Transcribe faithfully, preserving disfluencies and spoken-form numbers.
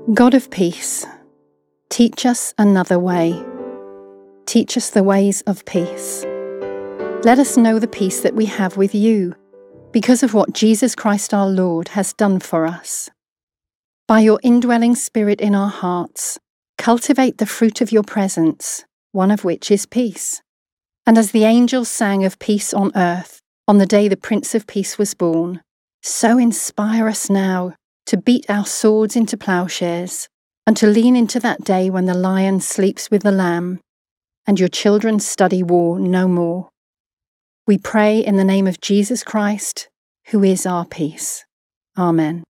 God of peace, teach us another way. Teach us the ways of peace. Let us know the peace that we have with you, because of what Jesus Christ our Lord has done for us. By your indwelling Spirit in our hearts, cultivate the fruit of your presence, one of which is peace. And as the angels sang of peace on earth on the day the Prince of Peace was born, so inspire us now to beat our swords into plowshares and to lean into that day when the lion sleeps with the lamb and your children study war no more. We pray in the name of Jesus Christ, who is our peace. Amen.